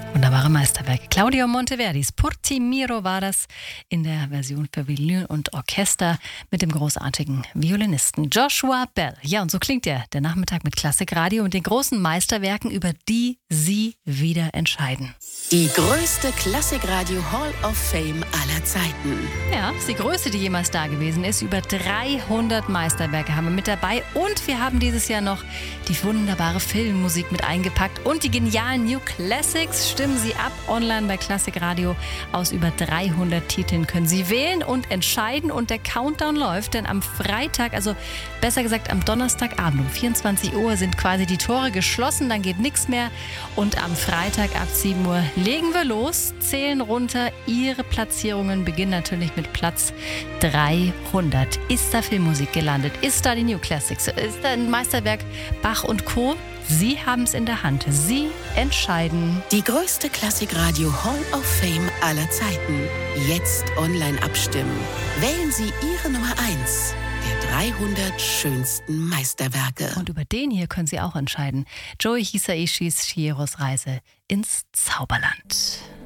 Wunderbare Meisterwerke. Claudio Monteverdis Portimiro war das in der Version für Violin und Orchester mit dem großartigen Violinisten Joshua Bell. Ja, und so klingt der Nachmittag mit Klassikradio und den großen Meisterwerken, über die Sie wieder entscheiden. Die größte Klassikradio Hall of Fame aller Zeiten. Ja, ist die größte, die jemals da gewesen ist. Über 300 Meisterwerke haben wir mit dabei. Und wir haben dieses Jahr noch die wunderbare Filmmusik mit eingepackt. Und die genialen New Classics. Stimmen Sie ab. Online bei Klassikradio. Aus über 300 Titeln können Sie wählen und entscheiden. Und der Countdown läuft. Denn am Freitag, also besser gesagt am Donnerstagabend um 24 Uhr sind quasi die Tore geschlossen. Dann geht nichts mehr. Und am Freitag ab 7 Uhr legen wir los, zählen runter. Ihre Platzierungen beginnen natürlich mit Platz 300. Ist da Filmmusik gelandet? Ist da die New Classics? Ist da ein Meisterwerk Bach und Co.? Sie haben es in der Hand. Sie entscheiden. Die größte Klassikradio Hall of Fame aller Zeiten. Jetzt online abstimmen. Wählen Sie Ihre Nummer 1 der 300 schönsten Meisterwerke. Und über den hier können Sie auch entscheiden. Joe Hisaishis Chihiros Reise ins Zauberland.